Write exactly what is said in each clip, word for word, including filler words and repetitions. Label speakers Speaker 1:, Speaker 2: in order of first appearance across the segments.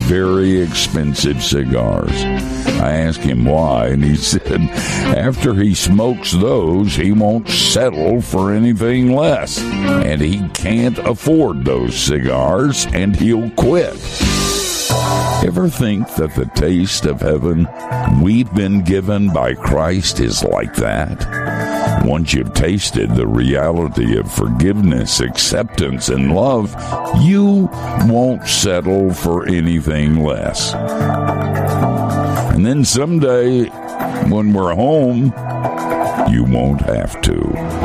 Speaker 1: very expensive cigars. I asked him why, and he said after he smokes those, he won't settle for anything less. And he can't afford those cigars, and he'll quit. Ever think that the taste of heaven we've been given by Christ is like that? Once you've tasted the reality of forgiveness, acceptance, and love, you won't settle for anything less. And then someday, when we're home, you won't have to.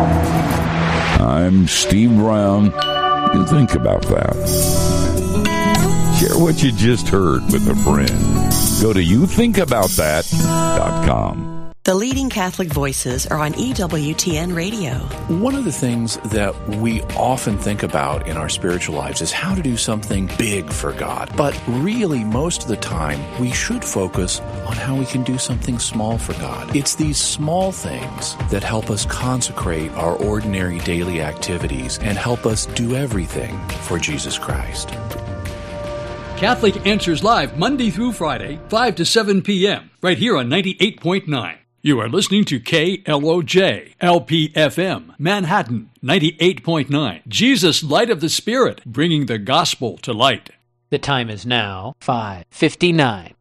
Speaker 1: I'm Steve Brown. You think about that. Share what you just heard with a friend. Go to you think about that dot com.
Speaker 2: The leading Catholic voices are on E W T N Radio.
Speaker 3: One of the things that we often think about in our spiritual lives is how to do something big for God. But really, most of the time, we should focus on how we can do something small for God. It's these small things that help us consecrate our ordinary daily activities and help us do everything for Jesus Christ.
Speaker 4: Catholic Answers Live, Monday through Friday, five to seven p.m., right here on ninety-eight point nine. You are listening to K L O J, L P F M, Manhattan, ninety-eight point nine. Jesus, Light of the Spirit, bringing the gospel to light.
Speaker 5: The time is now five fifty-nine.